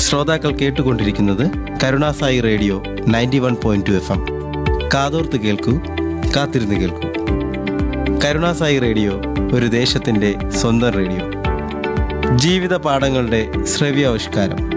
ശ്രോതാക്കൾ കേട്ടുകൊണ്ടിരിക്കുന്നത് Karunasai radio 91.2 FM. കാതോർത്ത് കേൾക്കൂ, കാത്തിരുന്ന് കേൾക്കൂ. കരുണാസായി റേഡിയോ ഒരു ദേശത്തിൻ്റെ സ്വന്തം റേഡിയോ. ജീവിത പാഠങ്ങളുടെ ശ്രവ്യാവിഷ്കാരം.